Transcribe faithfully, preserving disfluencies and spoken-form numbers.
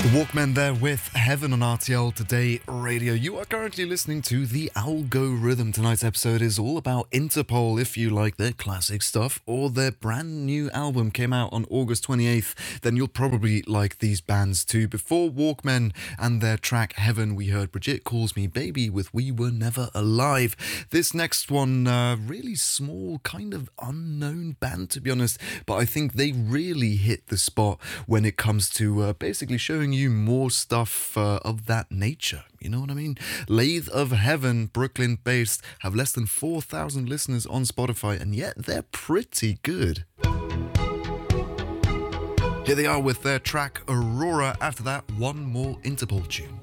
Walkman there with Heaven on R T L Today Radio. You are currently listening to The Algorithm. Tonight's episode is all about Interpol. If you like their classic stuff or their brand new album came out on August twenty-eighth, then you'll probably like these bands too. Before Walkmen and their track Heaven, we heard Brigitte Calls Me Baby with We Were Never Alive. This next one, uh, really small, kind of unknown band to be honest, but I think they really hit the spot when it comes to uh, basically showing you more stuff uh, of that nature. You know what I mean? Lathe of Heaven, Brooklyn-based, have less than four thousand listeners on Spotify, and yet they're pretty good. Here they are with their track Aurora. After that, one more Interpol tune.